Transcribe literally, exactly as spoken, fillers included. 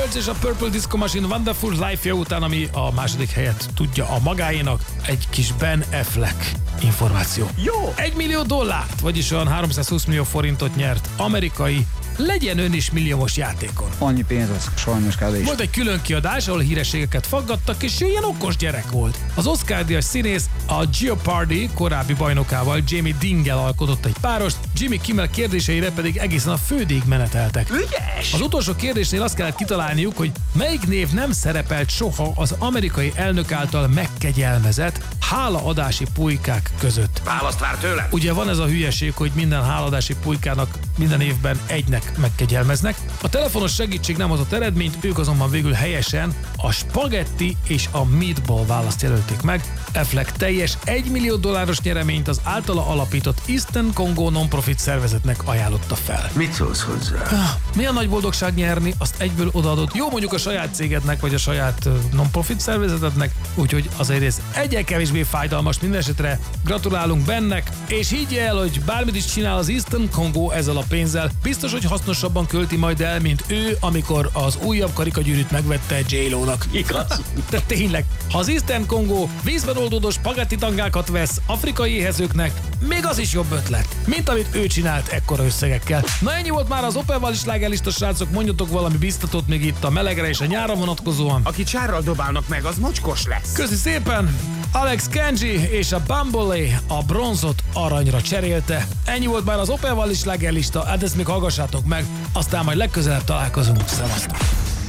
Birds és a Purple Disco Machine Wonderful Life-ja után, ami a második helyet tudja a magáénak, egy kis Ben Affleck információ. Jó! Egy millió dollárt, vagyis olyan háromszázhúsz millió forintot nyert amerikai legyen ön is milliómos játékon. Annyi pénz az sajnos kevés. Volt egy külön kiadás, ahol hírességeket faggattak, és ő ilyen okos gyerek volt. Az Oscar-díjas színész a Jeopardy korábbi bajnokával, Jamie Dinggel alkotott egy párost, Jimmy Kimmel kérdéseire pedig egészen a fődéig meneteltek. Ügyes! Az utolsó kérdésnél azt kellett kitalálniuk, hogy melyik név nem szerepelt soha az amerikai elnök által megkegyelmezett hálaadási pulykák között. Választ vár tőlem? Ugye van ez a hülyeség, hogy minden hálaadási pulykának minden évben egynek megkegyelmeznek. A telefonos segítség nem hozott eredményt, ők azonban végül helyesen a spagetti és a meatball választ jelölték meg. Affleck teljes egy millió dolláros nyereményt az általa alapított Eastern Congo non-profit szervezetnek ajánlotta fel. Mit szólsz hozzá? Milyen nagy boldogság nyerni, azt egyből odaadod. Jó, mondjuk a saját cégednek, vagy a saját non-profit szervezetednek, úgyhogy azért ez egyel kevésbé fájdalmas. Mindenesetre gratulálunk Bennek, és higgy el, hogy bármit is csinál az Eastern Congo ezzel a pénzzel, biztos, hogy hasznosabban költi majd el, mint ő, amikor az újabb karikagyűrűt megvette J-Lo-nak. Igaz. De tényleg, ha az Eastern Congo vízben oldódó spagetti tangákat vesz afrikai éhezőknek, még az is jobb ötlet, mint amit ő csinált ekkora összegekkel. Na ennyi volt már az Opelval is slágerlista, srácok, mondjatok valami biztatót még itt a melegre és a nyárra vonatkozóan. Aki csárral dobálnak meg, az mocskos lesz. Köszi szépen! Alex Kenji és a Bambolé a bronzot aranyra cserélte. Ennyi volt már az Opelval is slágerlista, hát ezt még hallgassátok meg, aztán majd legközelebb találkozunk. Szevasztok!